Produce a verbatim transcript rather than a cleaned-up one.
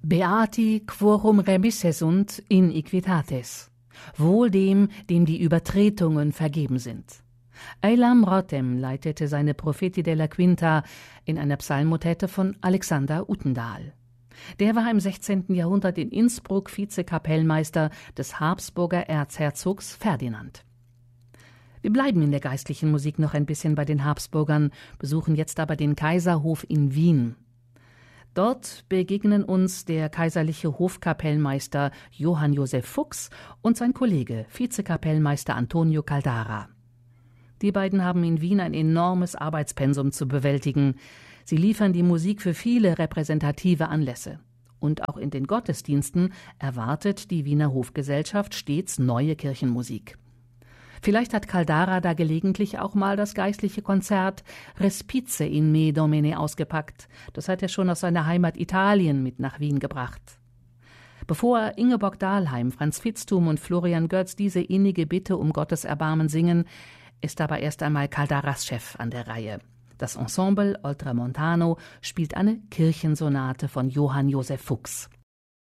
Beati quorum remissessunt in equitates. Wohl dem, dem die Übertretungen vergeben sind. Eilam Rotem leitete seine Propheti della Quinta in einer Psalmmotäte von Alexander Utendahl. Der war im sechzehnten Jahrhundert in Innsbruck Vizekapellmeister des Habsburger Erzherzogs Ferdinand. Wir bleiben in der geistlichen Musik noch ein bisschen bei den Habsburgern, besuchen jetzt aber den Kaiserhof in Wien. Dort begegnen uns der kaiserliche Hofkapellmeister Johann Joseph Fuchs und sein Kollege Vizekapellmeister Antonio Caldara. Die beiden haben in Wien ein enormes Arbeitspensum zu bewältigen. Sie liefern die Musik für viele repräsentative Anlässe. Und auch in den Gottesdiensten erwartet die Wiener Hofgesellschaft stets neue Kirchenmusik. Vielleicht hat Caldara da gelegentlich auch mal das geistliche Konzert Respice in me Domine ausgepackt. Das hat er schon aus seiner Heimat Italien mit nach Wien gebracht. Bevor Ingeborg Dahlheim, Franz Vitzthum und Florian Götz diese innige Bitte um Gottes Erbarmen singen, ist aber erst einmal Caldaras Chef an der Reihe. Das Ensemble Oltramontano spielt eine Kirchensonate von Johann Joseph Fuchs.